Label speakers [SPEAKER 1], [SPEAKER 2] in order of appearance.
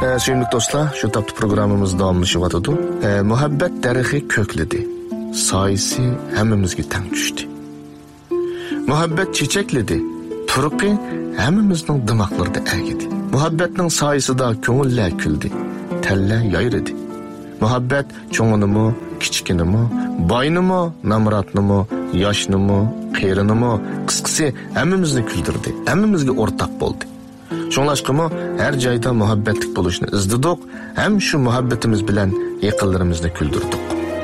[SPEAKER 1] Suyumli dostlar, şu taptı programımız davamlaşıvatıdı. Muhabbet derixi kökledi. Sayısı hemmimizge teng düştü. Muhabbet çiçekledi. Turuqi hemmimizning dimaqlarida ergidi. Muhabbetning sayısida ko'ngillar kuldi. Talla yayridi. Muhabbet çoğunimi, kichkinimi, boynimi, namratnimi, yoshnimi, qerinimi, qisqasi hammamizni kuldirdi. Hammamizga o'rtaq bo'ldi. Shunlashqimi har joyda muhabbatlik bo'lishni izdidik, ham shu muhabbatimiz bilan yaqinlarimizni kuldirdik.